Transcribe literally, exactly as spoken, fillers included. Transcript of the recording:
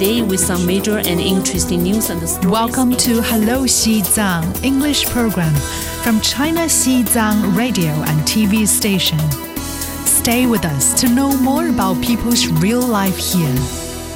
today with some major and interesting news and stories. Welcome to Hello Xizang English program from China Xizang radio and T V station. Stay with us to know more about people's real life here.